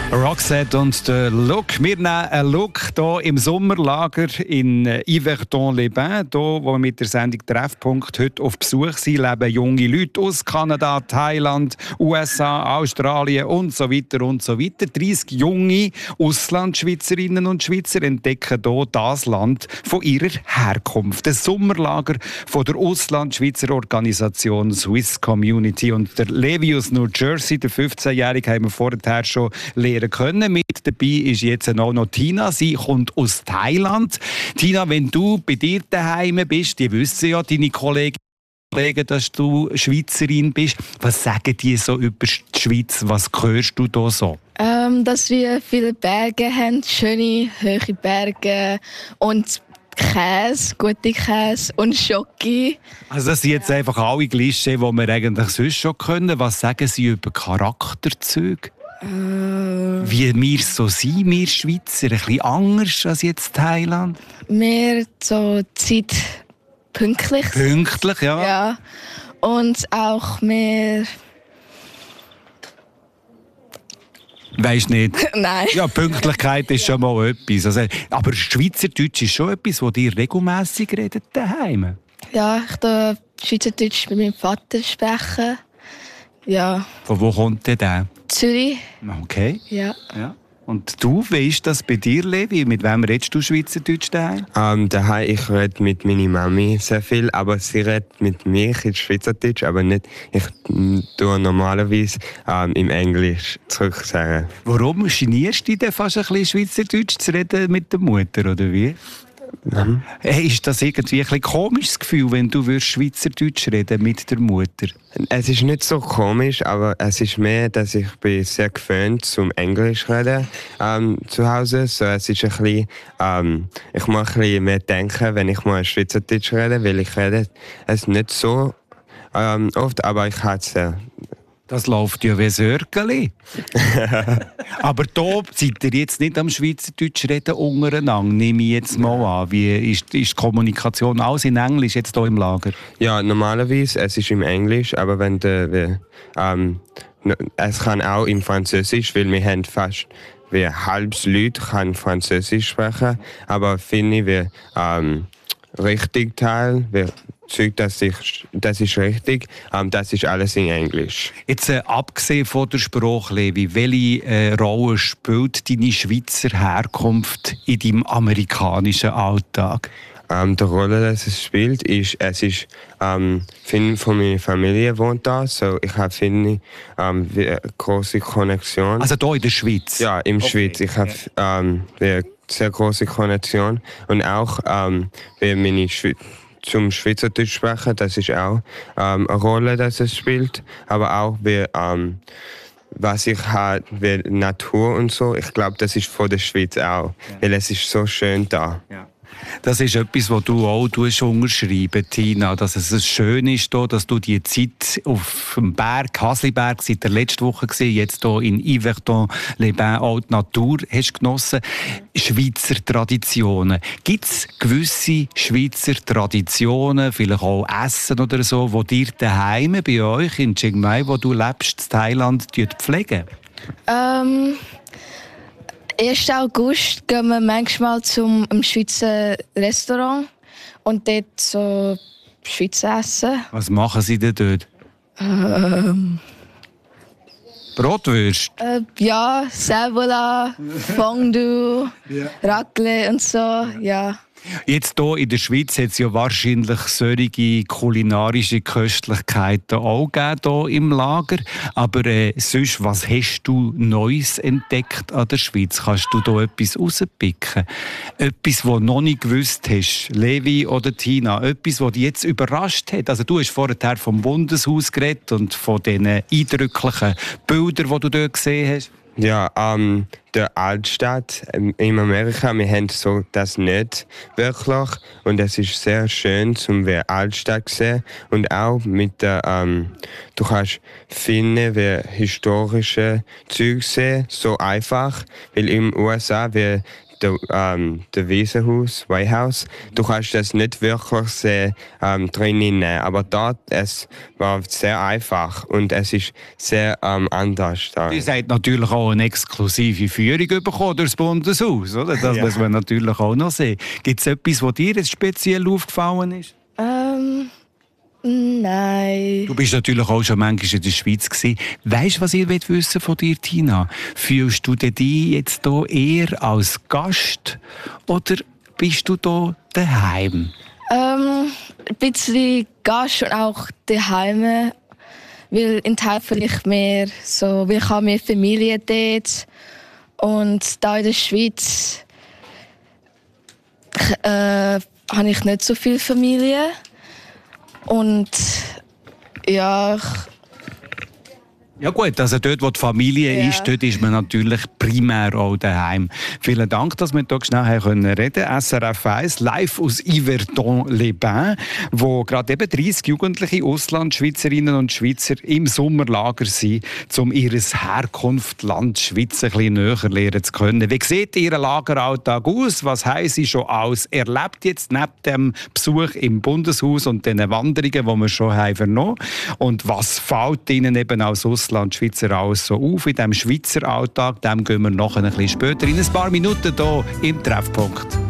Roxette und der Look. Wir nehmen einen Look hier im Sommerlager in Yverton-les-Bains. Hier, wo wir mit der Sendung Treffpunkt heute auf Besuch sind, leben junge Leute aus Kanada, Thailand, USA, Australien und so weiter und so weiter. 30 junge Auslandschweizerinnen und Schweizer entdecken hier das Land von ihrer Herkunft. Das Sommerlager von der Auslandschweizer Organisation Swiss Community. Und der Levi aus New Jersey, der 15-Jährige, haben wir vorher schon lernen können. Mit dabei ist jetzt auch noch Tina. Sie kommt aus Thailand. Tina, wenn du bei dir daheim bist, die wissen ja, deine Kollegen, dass du Schweizerin bist. Was sagen die so über die Schweiz? Was hörst du da so? Dass wir viele Berge haben, schöne, hohe Berge und Käse, gute Käse und Schoki. Also das sind jetzt einfach alle Klischees, die wir eigentlich sonst schon können. Was sagen sie über Charakterzüge? Wie wir so sind, wir Schweizer, ein bisschen anders als jetzt Thailand? Mehr so Zeit pünktlich. Pünktlich, ja. Ja. Und auch mehr... Weisst nicht? Nein. Ja, Pünktlichkeit ist schon mal etwas. Also, aber Schweizerdeutsch ist schon etwas, das ihr regelmässig redet daheim. Ja, ich darf Schweizerdeutsch mit meinem Vater sprechen. Ja. Von wo kommt der? Zürich. Okay. Ja. Und du, wie ist das bei dir, Levi? Mit wem redest du Schweizerdeutsch daheim? Daheim, ich rede mit meiner Mami sehr viel, aber sie redet mit mir in Schweizerdeutsch, aber nicht. Ich tue normalerweise im Englisch zurücksagen. Warum genierst du dich denn fast ein bisschen Schweizerdeutsch zu reden mit der Mutter, oder wie? Mhm. Hey, ist das irgendwie ein bisschen komisches Gefühl, wenn du Schweizerdeutsch reden mit der Mutter? Es ist nicht so komisch, aber es ist mehr, dass ich bin sehr gewöhnt zum Englisch reden zu Hause. So, es ist ein bisschen, ich muss ein bisschen mehr denken, wenn ich mal Schweizerdeutsch rede, weil ich rede es nicht so oft, aber ich habe es sehr. Das läuft ja wie ein Örgeli. Aber da seid ihr jetzt nicht am Schweizerdeutsch reden untereinander, nehme ich jetzt mal an. Wie ist die Kommunikation alles in Englisch jetzt hier im Lager? Ja, normalerweise es ist im Englisch, aber wenn es kann auch im Französisch, weil wir haben fast wie halbes Leute kann Französisch sprechen, aber finde wir richtig Teil, das ist richtig. Das ist alles in Englisch. Jetzt abgesehen von der Sprache, Levi, welche Rolle spielt deine Schweizer Herkunft in deinem amerikanischen Alltag? Die Rolle, die es spielt, ist, viele von meiner Familie wohnt da, so ich habe viele große Konnexion. Also hier in der Schweiz? Ja, in der Schweiz. Ich habe eine sehr große Konnexion und auch meine zum Schweizerdeutsch sprechen, das ist auch eine Rolle, die es spielt. Aber auch was ich habe, wie Natur und so, ich glaube, das ist von der Schweiz auch, weil es ist so schön da. Ja. Das ist etwas, was du auch unterschreiben, Tina, dass es schön ist, dass du die Zeit auf dem Berg, Hasliberg, seit der letzten Woche gesehen, jetzt hier in Yverton-les-Bains auch die Natur hast genossen. Schweizer Traditionen. Gibt es gewisse Schweizer Traditionen, vielleicht auch Essen oder so, wo dir daheim bei euch in Chiang Mai, wo du lebst, in Thailand, pflegen? 1. August gehen wir manchmal zum Schweizer Restaurant und dort so Schweizer essen. Was machen sie denn dort? Bratwürst? Ja, Servola, Fondue, Raclette und so, ja. Jetzt hier in der Schweiz hat es ja wahrscheinlich solche kulinarische Köstlichkeiten auch gegeben hier im Lager. Aber sonst, was hast du Neues entdeckt an der Schweiz? Kannst du da etwas rauspicken? Etwas, das du noch nicht gewusst hast, Levi oder Tina? Etwas, das dich jetzt überrascht hat? Also du hast vorher vom Bundeshaus geredet und von den eindrücklichen Bildern, die du dort gesehen hast. Ja, der Altstadt in Amerika, wir haben so das nicht wirklich und es ist sehr schön zum wie Altstadt sehen und auch mit der du kannst viele wie historische Züge sehen, so einfach, weil in den USA wir der Wiesenhaus, White House. Du kannst das nicht wirklich sehen, drinnen nehmen, aber dort es war sehr einfach und es ist sehr anders da. Ihr seid natürlich auch eine exklusive Führung bekommen durch das Bundeshaus, oder? Das muss man natürlich auch noch sehen. Gibt es etwas, was dir jetzt speziell aufgefallen ist? Nein. Du bist natürlich auch schon manchmal in der Schweiz gewesen. Weisst du, was ich wissen von dir, Tina? Fühlst du dich jetzt hier eher als Gast oder bist du hier daheim? Ein bisschen Gast und auch daheim, weil in Teil vielleicht mehr so, weil ich habe mehr Familie dort und da in der Schweiz habe ich nicht so viel Familie und ja. Ja gut, also dort, wo die Familie ist, dort ist man natürlich primär auch daheim. Vielen Dank, dass wir hier schnell reden können. SRF 1, live aus Yverdon-les-Bains, wo gerade eben 30 jugendliche Auslandschweizerinnen und Schweizer im Sommerlager sind, um ihr Herkunftsland Schweiz ein bisschen näher lernen zu können. Wie sieht Ihr Lageralltag aus? Was haben Sie schon alles erlebt jetzt neben dem Besuch im Bundeshaus und den Wanderungen, die wir schon haben vernommen? Und was fällt Ihnen eben als Schweizer alles so auf in diesem Schweizer Alltag? Dem gehen wir noch ein bisschen später in ein paar Minuten hier im Treffpunkt.